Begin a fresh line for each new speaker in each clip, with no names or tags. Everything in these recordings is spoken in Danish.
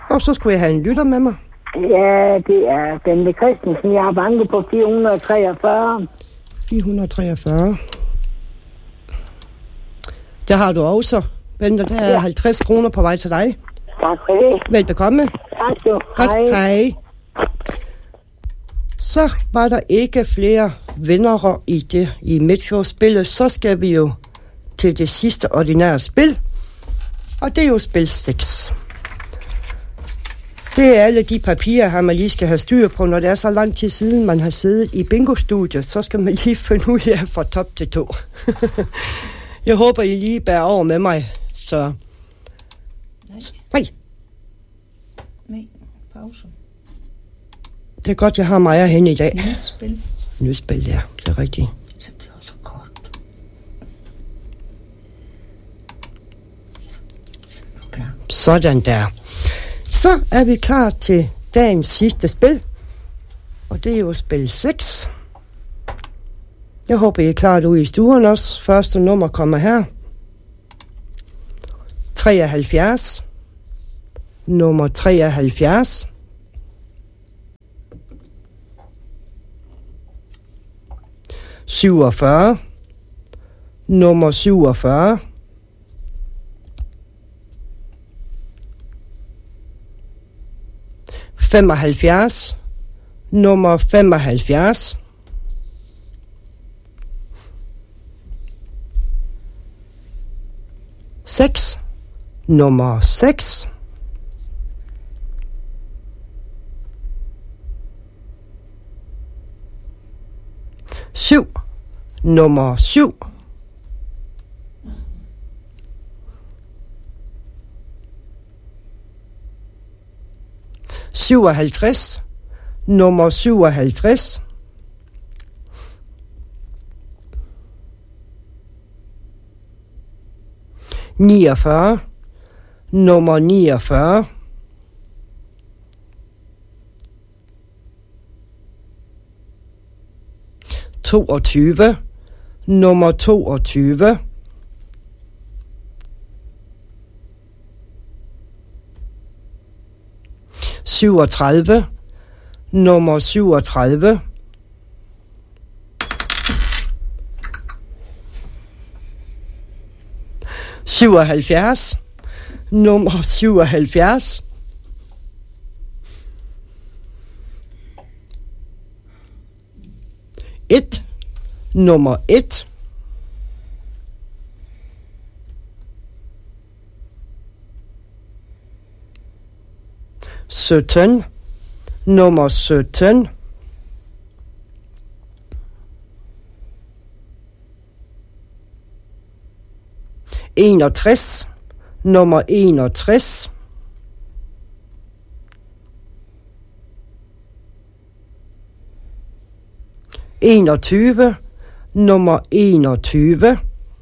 Og så skulle jeg have en lytter med mig.
Ja, det er Bente Christensen. Jeg har banket på 443.
443. Der har du også, Bente. Der er 50 kroner på vej til dig.
Tak for det.
Velbekomme.
Tak du.
Godt, hej. Så var der ikke flere vindere i Midtfjordsspillet. Så skal vi jo til det sidste ordinære spil. Og det er jo spil 6. Det er alle de papirer, her man lige skal have styr på. Når det er så lang tid siden, man har siddet i bingo-studiet, så skal man lige finde ud af fra top til to. Jeg håber, I lige bærer over med mig. Så... Nej.
Pause.
Det er godt, jeg har Maja hen i dag.
Nyt spil.
Nyt spil, ja. Det er rigtigt.
Det bliver så kort.
Sådan der. Så er vi klar til dagens sidste spil. Og det er jo spil 6. Jeg håber, I er klar ude i stuen også. Første nummer kommer her. 73. Nummer 73. 47. Nummer 47. 75. Nummer 75. 6. Nummer 6. 7. Nummer 7. 57. Nummer 57. 49. Nummer 49. 22. Nummer 22. 37. Nummer 37. 77. Nummer 77. 1. Nummer 1. 17. Nummer 17. 61. Nummer 61. 21. Nummer 21.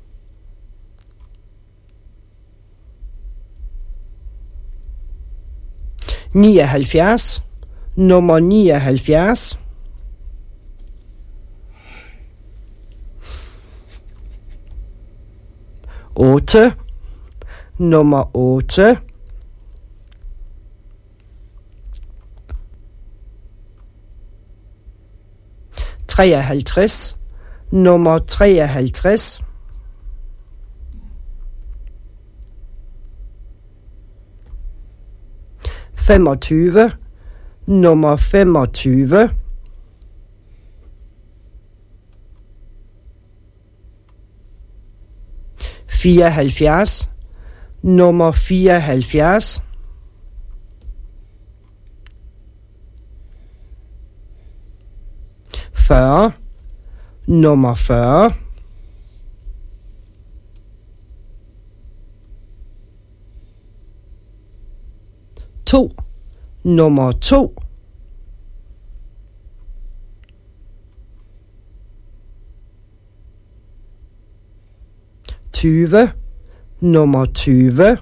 79. Nummer 79. 8. Nummer 8. 53. Nummer 53. 25. Nummer 25. 74. Nummer 74. 40. Nummer 40. 2. Nummer 2. 20. Nummer 20.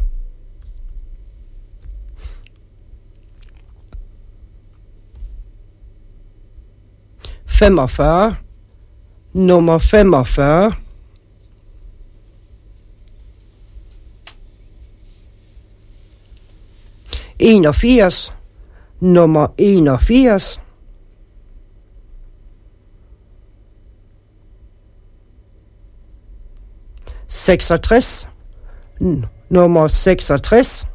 45. Nummer 45. 81, nummer 81, 66, nummer 66,